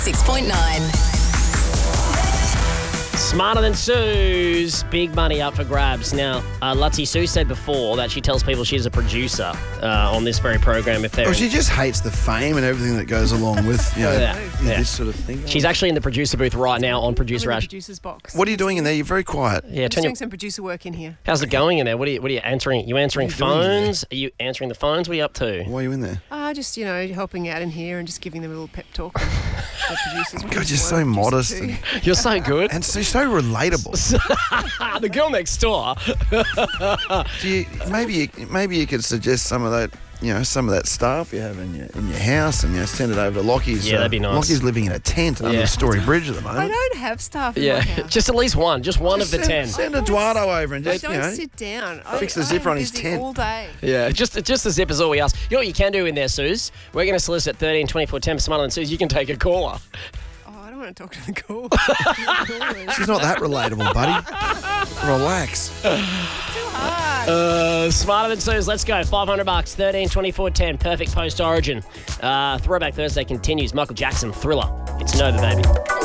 96.9. Smarter Than Sue's big money up for grabs. Now, Lutzy Sue said before that she tells people she's a producer on this very program. If they're she just hates the fame and everything that goes along with this sort of thing. She's actually in the producer booth right now on Producer I'm in the Ash. producer's box. What are you doing in there? You're very quiet. Yeah, Just doing some producer work in here. How's it going in there? What are you answering? You answering What are you doing in phones? Are you answering the phones? What are you up to? Why are you in there? Just, helping out in here and just giving them a little pep talk. The producers. God, you're so modest. You're so good. And so relatable. The girl next door. Maybe you could suggest some of that, some of that staff you have in your house and send it over to Lockie's. Yeah, that'd be nice. Lockie's living in a tent under the Story Bridge at the moment. I don't have staff in my house. Just at least one. Just one of the 10. Send Eduardo over and just, Don't sit down. fix the zipper on his busy tent. all day. Yeah, just the zip is all we ask. You know what you can do in there, Suze? We're going to solicit 13 24 10 for Smarter Than Suze. You can take a caller. I don't want to talk to the call. She's not that relatable, buddy. Relax. Smarter Than Suze, let's go. $500, 13 24 10. Perfect post-origin. Throwback Thursday continues. Michael Jackson, Thriller. It's Nova, baby.